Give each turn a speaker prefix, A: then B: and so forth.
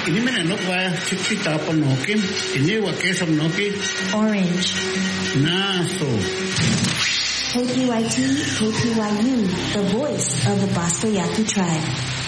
A: Ini mana nok wa kita panokin. Ini wa kesam noki.
B: Orange.
A: Naso.
B: KPYT, KPYU, the voice of the Bosco Yaqui tribe.